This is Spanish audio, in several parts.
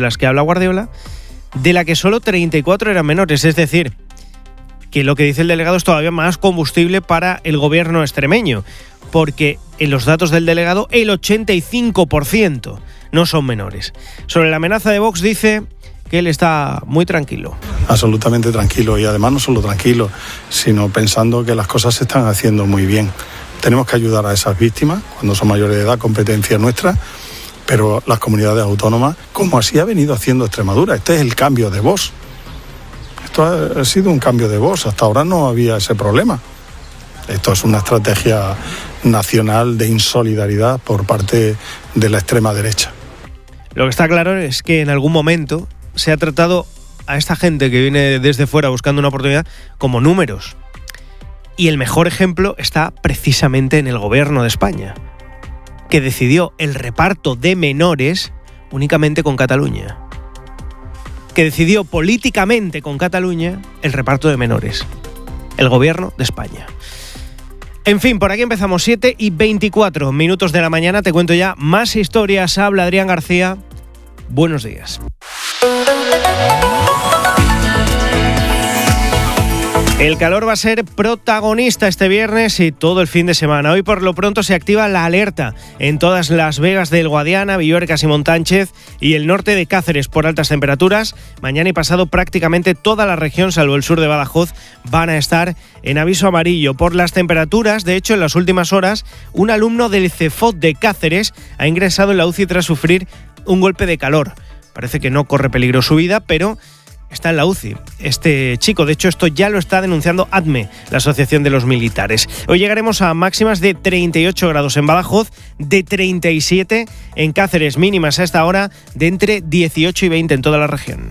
las que habla Guardiola, de la que solo 34 eran menores. Es decir, que lo que dice el delegado es todavía más combustible para el gobierno extremeño, porque en los datos del delegado el 85% no son menores. Sobre la amenaza de Vox dice que él está muy tranquilo. Absolutamente tranquilo, y además no solo tranquilo, sino pensando que las cosas se están haciendo muy bien. Tenemos que ayudar a esas víctimas cuando son mayores de edad, competencia nuestra, pero las comunidades autónomas, como así ha venido haciendo Extremadura. Este es el cambio de Vox. Esto ha sido un cambio de Vox, hasta ahora no había ese problema. Esto es una estrategia nacional de insolidaridad por parte de la extrema derecha. Lo que está claro es que en algún momento se ha tratado a esta gente que viene desde fuera buscando una oportunidad como números. Y el mejor ejemplo está precisamente en el gobierno de España, que decidió el reparto de menores únicamente con Cataluña. Que decidió políticamente con Cataluña el reparto de menores. El gobierno de España. En fin, por aquí empezamos 7:24 de la mañana. Te cuento ya más historias. Habla Adrián García. Buenos días. El calor va a ser protagonista este viernes y todo el fin de semana. Hoy por lo pronto se activa la alerta en todas las vegas del Guadiana, Villuercas y Montánchez y el norte de Cáceres por altas temperaturas. Mañana y pasado prácticamente toda la región, salvo el sur de Badajoz, van a estar en aviso amarillo por las temperaturas. De hecho, en las últimas horas, un alumno del CEFOT de Cáceres ha ingresado en la UCI tras sufrir un golpe de calor. Parece que no corre peligro su vida, pero está en la UCI este chico. De hecho, esto ya lo está denunciando ADME, la Asociación de los Militares. Hoy llegaremos a máximas de 38 grados en Badajoz, de 37 en Cáceres, mínimas a esta hora de entre 18 y 20 en toda la región.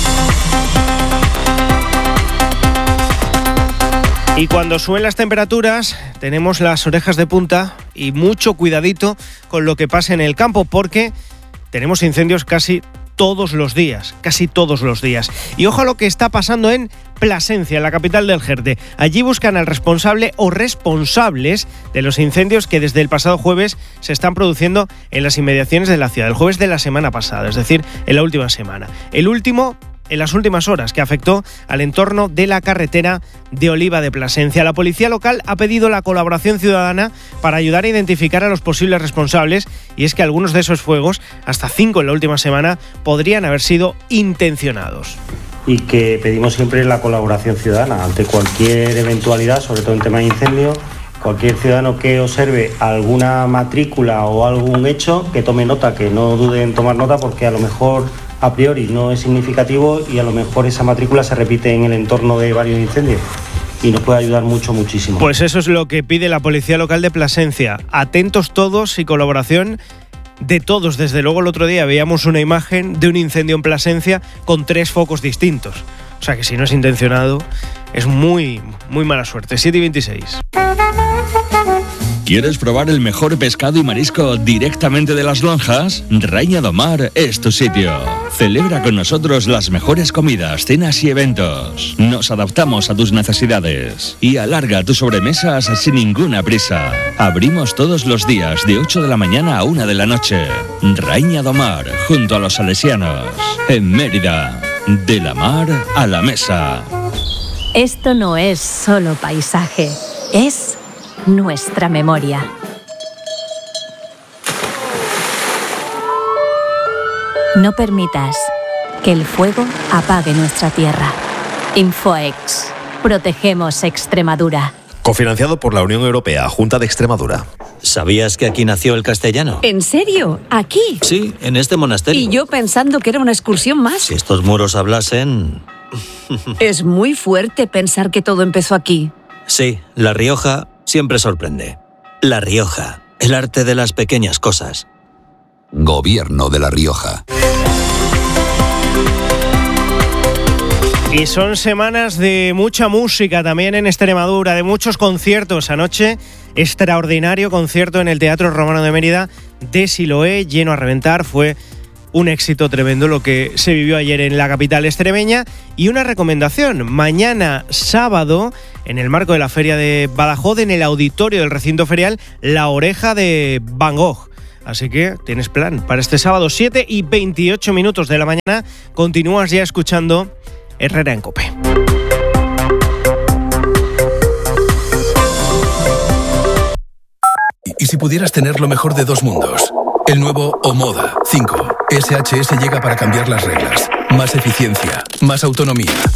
Y cuando suben las temperaturas, tenemos las orejas de punta y mucho cuidadito con lo que pasa en el campo, porque tenemos incendios casi todos los días. Y ojo a lo que está pasando en Plasencia, en la capital del Jerte. Allí buscan al responsable o responsables de los incendios que desde el pasado jueves se están produciendo en las inmediaciones de la ciudad. El jueves de la semana pasada, es decir, en la última semana. El último en las últimas horas, que afectó al entorno de la carretera de Oliva de Plasencia. La policía local ha pedido la colaboración ciudadana para ayudar a identificar a los posibles responsables, y es que algunos de esos fuegos, hasta 5 en la última semana, podrían haber sido intencionados. Y que pedimos siempre la colaboración ciudadana ante cualquier eventualidad, sobre todo en tema de incendio. Cualquier ciudadano que observe alguna matrícula o algún hecho, que tome nota, que no dude en tomar nota, porque a lo mejor a priori no es significativo y a lo mejor esa matrícula se repite en el entorno de varios incendios y nos puede ayudar muchísimo. Pues eso es lo que pide la Policía Local de Plasencia. Atentos todos y colaboración de todos. Desde luego el otro día veíamos una imagen de un incendio en Plasencia con 3 focos distintos. O sea que si no es intencionado, es muy mala suerte. 7:26. ¿Quieres probar el mejor pescado y marisco directamente de las lonjas? Raïna do Mar es tu sitio. Celebra con nosotros las mejores comidas, cenas y eventos. Nos adaptamos a tus necesidades y alarga tus sobremesas sin ninguna prisa. Abrimos todos los días de 8 de la mañana a 1 de la noche. Raïna do Mar, junto a los salesianos, en Mérida. De la mar a la mesa. Esto no es solo paisaje, es nuestra memoria. No permitas que el fuego apague nuestra tierra. Infoex. Protegemos Extremadura. Cofinanciado por la Unión Europea, Junta de Extremadura. ¿Sabías que aquí nació el castellano? ¿En serio? ¿Aquí? Sí, en este monasterio. Y yo pensando que era una excursión más. Si estos muros hablasen... Es muy fuerte pensar que todo empezó aquí. Sí, La Rioja siempre sorprende. La Rioja, el arte de las pequeñas cosas. Gobierno de La Rioja. Y son semanas de mucha música también en Extremadura, de muchos conciertos. Anoche, extraordinario concierto en el Teatro Romano de Mérida de Siloé, lleno a reventar. Fue un éxito tremendo lo que se vivió ayer en la capital extremeña. Y una recomendación: mañana sábado, en el marco de la Feria de Badajoz, en el auditorio del recinto ferial, La Oreja de Van Gogh. Así que tienes plan para este sábado, 7:28 de la mañana. Continúas ya escuchando Herrera en COPE. ¿Y si pudieras tener lo mejor de dos mundos? El nuevo Omoda 5. SHS llega para cambiar las reglas. Más eficiencia, más autonomía,